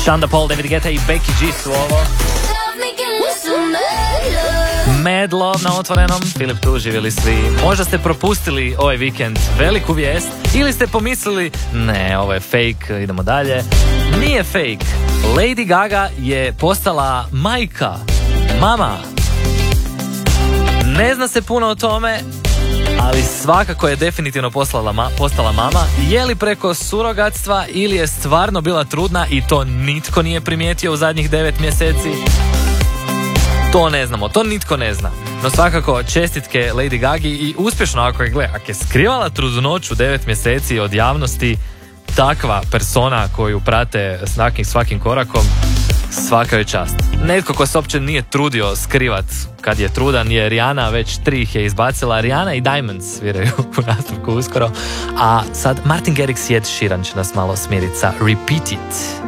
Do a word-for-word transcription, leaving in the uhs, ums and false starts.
Shonda Paul, David Guetta i Becky G su ovo. Mad Love na Otvorenom. Filip tu, živjeli svi. Možda ste propustili ovaj vikend veliku vijest ili ste pomislili ne, ovo je fake, idemo dalje. Nije fake. Lady Gaga je postala majka, mama. Ne zna se puno o tome, ali svakako je definitivno poslala ma, postala mama. Je li preko surogatstva ili je stvarno bila trudna i to nitko nije primijetio u zadnjih devet mjeseci? To ne znamo, to nitko ne zna. No svakako čestitke Lady Gagi i uspješno ako je, gle, ako je skrivala trudnoću devet mjeseci od javnosti, takva persona koju prate svakim, svakim korakom, svaka joj čast. Netko ko se uopće nije trudio skrivat kad je trudan je Rihanna, već tri ih je izbacila. Rihanna i Diamonds sviraju u nastavku uskoro. A sad Martin Garrix i Ed Sheeran će nas malo smiriti sa Repeat It.